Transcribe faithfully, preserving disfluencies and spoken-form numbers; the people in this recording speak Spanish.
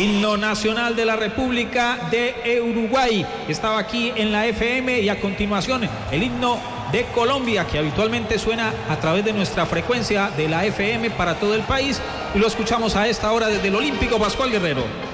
Himno nacional de la República de Uruguay. Estaba aquí en la F M y a continuación el himno de Colombia, que habitualmente suena a través de nuestra frecuencia de la F M para todo el país, y lo escuchamos a esta hora desde el Olímpico Pascual Guerrero.